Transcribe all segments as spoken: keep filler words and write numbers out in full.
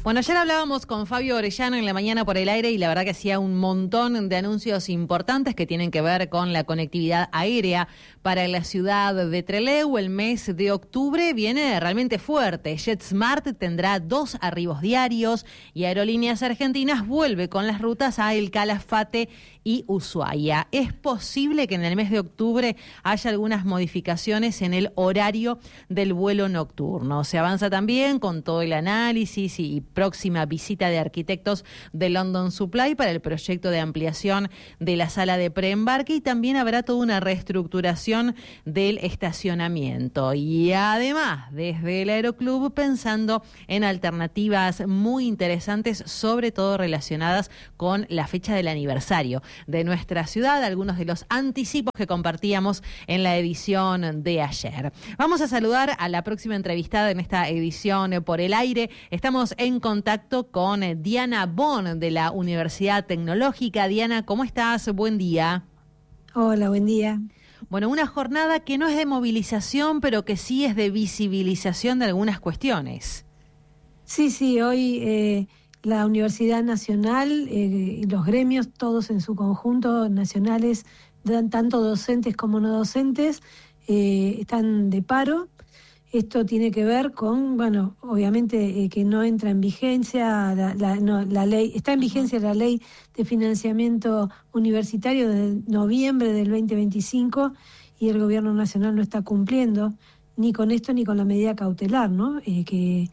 Bueno, ayer hablábamos con Fabio Orellano en la mañana por el aire y la verdad que hacía un montón de anuncios importantes que tienen que ver con la conectividad aérea para la ciudad de Trelew. El mes de octubre viene realmente fuerte. JetSmart tendrá dos arribos diarios y Aerolíneas Argentinas vuelve con las rutas a El Calafate y Ushuaia. Es posible que en el mes de octubre haya algunas modificaciones en el horario del vuelo nocturno. Se avanza también con todo el análisis y próxima visita de arquitectos de London Supply para el proyecto de ampliación de la sala de preembarque, y también habrá toda una reestructuración del estacionamiento. Y además, desde el Aeroclub, pensando en alternativas muy interesantes, sobre todo relacionadas con la fecha del aniversario de nuestra ciudad, algunos de los anticipos que compartíamos en la edición de ayer. Vamos a saludar a la próxima entrevistada en esta edición por el aire. Estamos en contacto con Diana Bon de la Universidad Tecnológica. Diana, ¿cómo estás? Buen día. Hola, buen día. Bueno, una jornada que no es de movilización, pero que sí es de visibilización de algunas cuestiones. Sí, sí, hoy eh, la Universidad Nacional eh, y los gremios, todos en su conjunto, nacionales, tanto docentes como no docentes, eh, están de paro. Esto tiene que ver con, bueno, obviamente eh, que no entra en vigencia la, la, no, la ley, está en vigencia la ley de financiamiento universitario de noviembre del veinte veinticinco y el gobierno nacional no está cumpliendo ni con esto ni con la medida cautelar, ¿no? Eh, que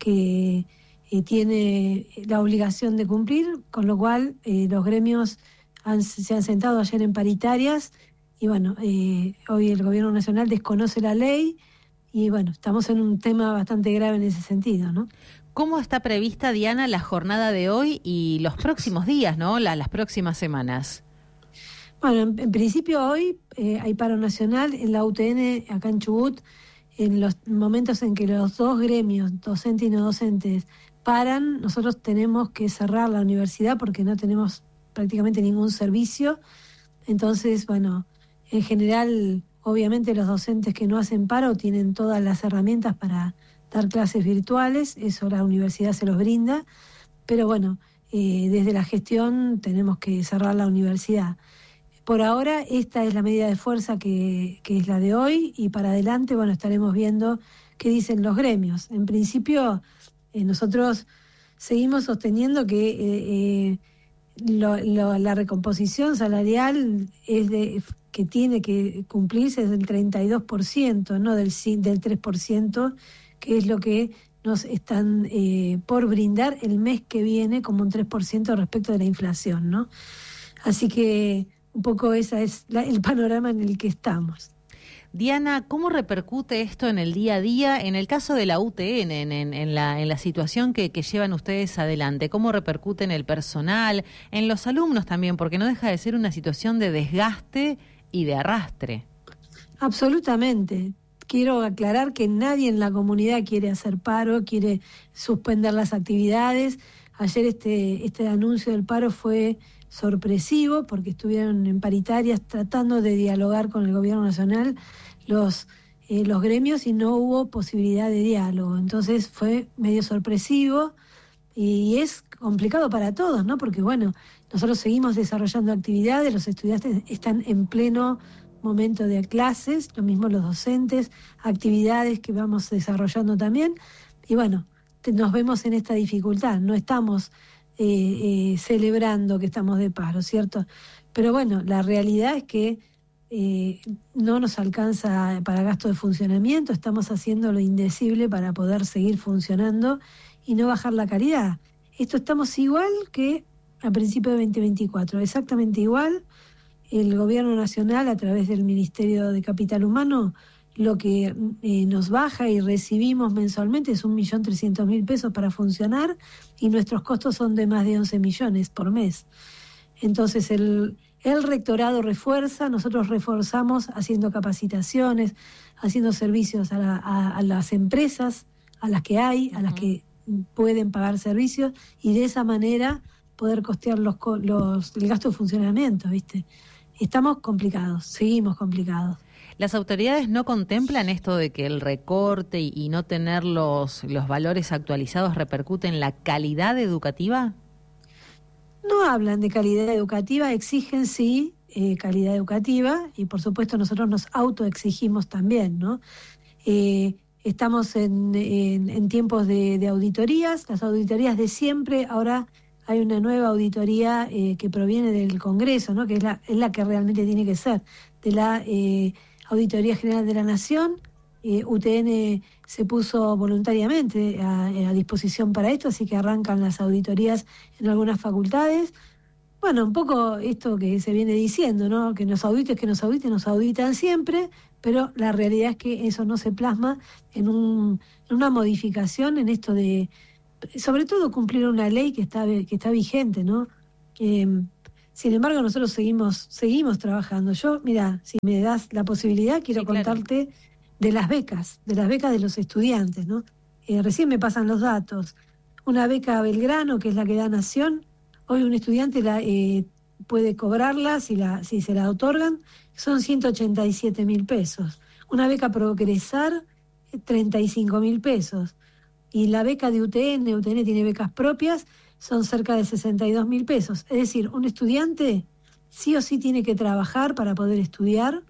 que eh, tiene la obligación de cumplir, con lo cual eh, los gremios han, se han sentado ayer en paritarias y bueno, eh, hoy el gobierno nacional desconoce la ley. Y bueno, estamos en un tema bastante grave en ese sentido, ¿no? ¿Cómo está prevista, Diana, la jornada de hoy y los próximos días, ¿no? La, las próximas semanas. Bueno, en, en principio hoy eh, hay paro nacional en la U T N, acá en Chubut, en los momentos en que los dos gremios, docentes y no docentes, paran, nosotros tenemos que cerrar la universidad porque no tenemos prácticamente ningún servicio. Entonces, bueno, en general, obviamente los docentes que no hacen paro tienen todas las herramientas para dar clases virtuales, eso la universidad se los brinda, pero bueno, eh, desde la gestión tenemos que cerrar la universidad. Por ahora esta es la medida de fuerza que, que es la de hoy, y para adelante, bueno, estaremos viendo qué dicen los gremios. En principio, eh, nosotros seguimos sosteniendo que eh, eh, lo, lo, la recomposición salarial es de que tiene que cumplirse es del treinta y dos por ciento, no del, del tres por ciento, que es lo que nos están eh, por brindar el mes que viene como un tres por ciento respecto de la inflación, ¿no? Así que un poco ese es la, el panorama en el que estamos. Diana, ¿cómo repercute esto en el día a día? En el caso de la U T N, en, en, en, la, en la situación que, que llevan ustedes adelante, ¿cómo repercute en el personal, en los alumnos también? Porque no deja de ser una situación de desgaste y de arrastre. Absolutamente. Quiero aclarar que nadie en la comunidad quiere hacer paro, quiere suspender las actividades. Ayer este, este anuncio del paro fue sorpresivo porque estuvieron en paritarias tratando de dialogar con el gobierno nacional los, eh, los gremios y no hubo posibilidad de diálogo. Entonces fue medio sorpresivo y es complicado para todos, ¿no? Porque bueno, nosotros seguimos desarrollando actividades, los estudiantes están en pleno momento de clases, lo mismo los docentes, actividades que vamos desarrollando también, y bueno, te, nos vemos en esta dificultad, no estamos eh, eh, celebrando que estamos de paro, ¿cierto? Pero bueno, la realidad es que eh, no nos alcanza para gasto de funcionamiento, estamos haciendo lo indecible para poder seguir funcionando y no bajar la calidad. Esto estamos igual que a principios de veinte veinticuatro, exactamente igual. El gobierno nacional, a través del Ministerio de Capital Humano, lo que eh, nos baja y recibimos mensualmente es un millón trescientos mil pesos para funcionar, y nuestros costos son de más de once millones por mes. Entonces el, el rectorado refuerza, nosotros reforzamos haciendo capacitaciones, haciendo servicios a, la, a, a las empresas, a las que hay, a las que pueden pagar servicios, y de esa manera poder costear los, los el gasto de funcionamiento, ¿viste? Estamos complicados, seguimos complicados. ¿Las autoridades no contemplan esto de que el recorte y, y no tener los, los valores actualizados repercute en la calidad educativa? No hablan de calidad educativa, exigen sí eh, calidad educativa y por supuesto nosotros nos autoexigimos también, ¿no? Eh, estamos en, en, en tiempos de, de auditorías, las auditorías de siempre, ahora hay una nueva auditoría eh, que proviene del Congreso, ¿no? Que es la, es la que realmente tiene que ser, de la eh, Auditoría General de la Nación. Eh, U T N se puso voluntariamente a, a disposición para esto, así que arrancan las auditorías en algunas facultades. Bueno, un poco esto que se viene diciendo, ¿no? Que nos auditen, que nos auditen, nos auditan siempre, pero la realidad es que eso no se plasma en, un, en una modificación en esto de, sobre todo, cumplir una ley que está que está vigente, ¿no? Eh, sin embargo, nosotros seguimos seguimos trabajando. Yo, mira, si me das la posibilidad, quiero sí, claro. contarte de las becas, de las becas de los estudiantes, ¿no? Eh, recién me pasan los datos. Una beca Belgrano, que es la que da Nación, hoy un estudiante la, eh, puede cobrarla si, la, si se la otorgan, son ciento ochenta y siete mil pesos. Una beca Progresar, treinta y cinco mil pesos. Y la beca de U T N, U T N tiene becas propias, son cerca de sesenta y dos mil pesos. Es decir, un estudiante sí o sí tiene que trabajar para poder estudiar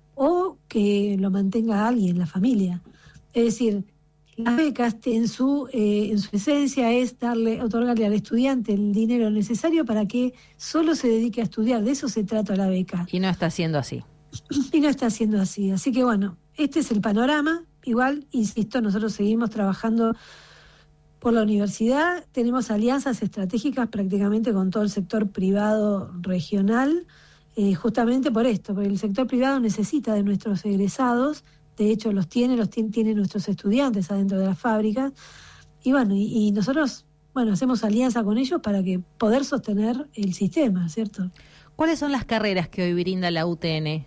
o que lo mantenga alguien, la familia. Es decir, las becas en su, eh, en su esencia es darle, otorgarle al estudiante el dinero necesario para que solo se dedique a estudiar. De eso se trata la beca. Y no está siendo así. Y no está siendo así. Así que bueno, este es el panorama. Igual, insisto, nosotros seguimos trabajando por la universidad, tenemos alianzas estratégicas prácticamente con todo el sector privado regional, eh, justamente por esto, porque el sector privado necesita de nuestros egresados, de hecho los tiene, los tiene, tiene nuestros estudiantes adentro de las fábricas, y bueno, y, y nosotros, bueno, hacemos alianza con ellos para que poder sostener el sistema, ¿cierto? ¿Cuáles son las carreras que hoy brinda la U T N?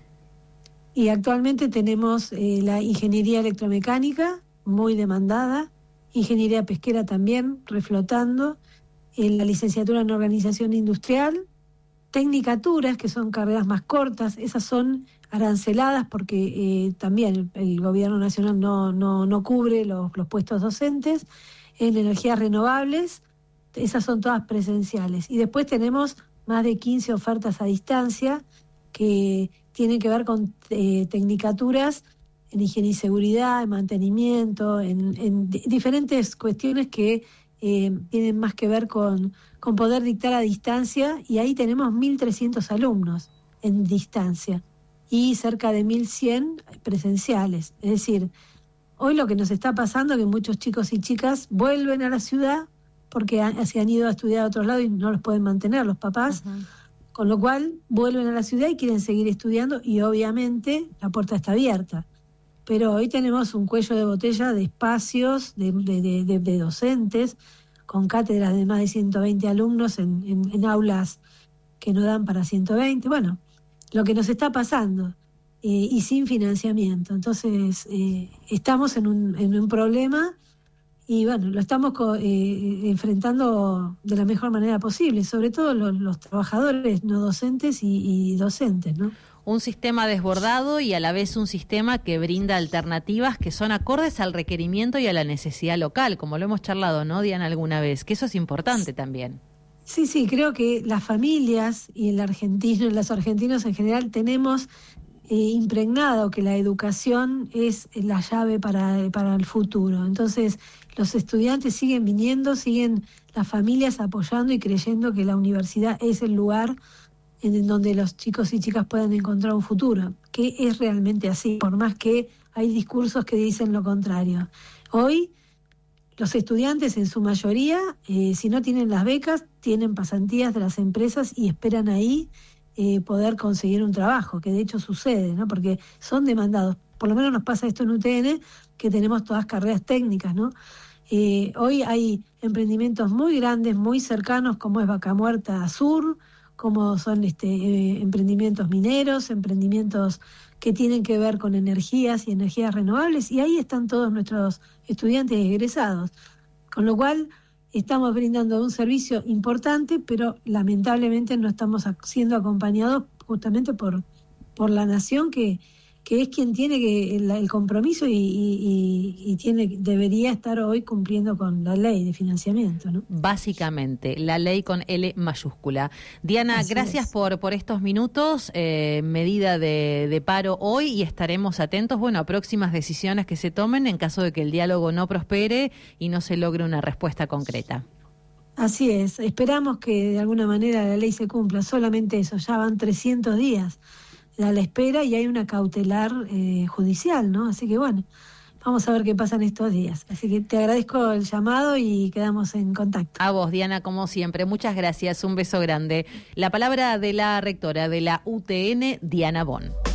Y actualmente tenemos eh, la ingeniería electromecánica, muy demandada, ingeniería pesquera también, reflotando, eh, la licenciatura en organización industrial, tecnicaturas, que son carreras más cortas, esas son aranceladas porque eh, también el, el gobierno nacional no, no, no cubre los, los puestos docentes, en energías renovables, esas son todas presenciales. Y después tenemos más de quince ofertas a distancia que tienen que ver con eh, tecnicaturas en higiene y seguridad, en mantenimiento, en, en d- diferentes cuestiones que eh, tienen más que ver con, con poder dictar a distancia, y ahí tenemos mil trescientos alumnos en distancia y cerca de mil cien presenciales. Es decir, hoy lo que nos está pasando es que muchos chicos y chicas vuelven a la ciudad porque han, se han ido a estudiar a otros lados y no los pueden mantener los papás, uh-huh. Con lo cual vuelven a la ciudad y quieren seguir estudiando y obviamente la puerta está abierta. Pero hoy tenemos un cuello de botella de espacios, de, de, de, de, de docentes, con cátedras de más de ciento veinte alumnos en, en, en aulas que no dan para ciento veinte. Bueno, lo que nos está pasando, eh, y sin financiamiento. Entonces, eh, estamos en un, en un problema y bueno, lo estamos co- eh, enfrentando de la mejor manera posible, sobre todo los, los trabajadores no docentes y, y docentes, ¿no? Un sistema desbordado y a la vez un sistema que brinda alternativas que son acordes al requerimiento y a la necesidad local, como lo hemos charlado, ¿no, Diana, alguna vez? Que eso es importante también. Sí, sí, creo que las familias y el argentino, los argentinos en general tenemos eh, impregnado que la educación es la llave para, para el futuro. Entonces, los estudiantes siguen viniendo, siguen las familias apoyando y creyendo que la universidad es el lugar en donde los chicos y chicas puedan encontrar un futuro, que es realmente así, por más que hay discursos que dicen lo contrario. Hoy, los estudiantes en su mayoría, eh, si no tienen las becas, tienen pasantías de las empresas y esperan ahí eh, poder conseguir un trabajo, que de hecho sucede, ¿no? Porque son demandados. Por lo menos nos pasa esto en U T N, que tenemos todas carreras técnicas, ¿no? Eh, hoy hay emprendimientos muy grandes, muy cercanos, como es Vaca Muerta Sur, como son este, eh, emprendimientos mineros, emprendimientos que tienen que ver con energías y energías renovables, y ahí están todos nuestros estudiantes egresados. Con lo cual, estamos brindando un servicio importante, pero lamentablemente no estamos siendo acompañados justamente por, por la nación que que es quien tiene que el, el compromiso y, y, y tiene debería estar hoy cumpliendo con la ley de financiamiento, ¿no? Básicamente, la ley con L mayúscula. Diana, Así gracias es. por, por estos minutos, eh, medida de, de paro hoy, y estaremos atentos, bueno, a próximas decisiones que se tomen en caso de que el diálogo no prospere y no se logre una respuesta concreta. Así es, esperamos que de alguna manera la ley se cumpla, solamente eso, ya van trescientos días a la espera y hay una cautelar eh, judicial, ¿no? Así que bueno, vamos a ver qué pasa en estos días. Así que te agradezco el llamado y quedamos en contacto. A vos, Diana, como siempre, muchas gracias, un beso grande. La palabra de la rectora de la U T N, Diana Bon.